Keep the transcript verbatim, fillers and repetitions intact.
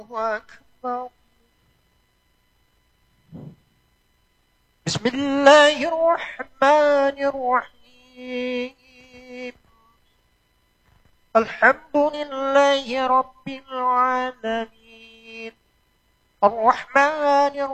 أكبر. بسم الله الرحمن الرحيم. الحمد لله رب العالمين الرحمن الرحيم